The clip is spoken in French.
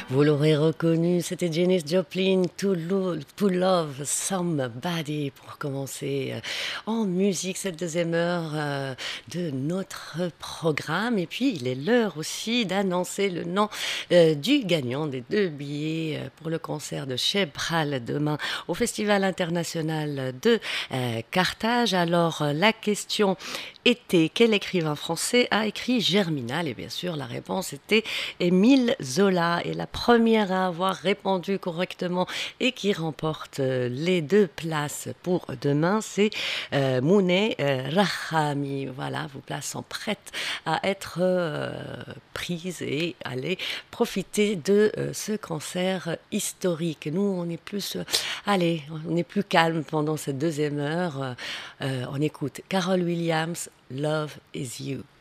Vous l'aurez reconnu, c'était Janis Joplin, To Love Somebody pour commencer en musique cette deuxième heure de notre programme. Et puis il est l'heure aussi d'annoncer le nom du gagnant des deux billets pour le concert de Chebral demain au Festival international de Carthage. Alors la question était: quel écrivain français a écrit Germinal? Et bien sûr la réponse était Émile Zola est la première à avoir répondu correctement et qui remporte les deux places pour demain. C'est Mouneh Rahami. Voilà, vos places sont prêtes à être prises et aller profiter de ce concert historique. Nous, on est plus, allez, on est plus calme pendant cette deuxième heure. On écoute Carol Williams, Love is You.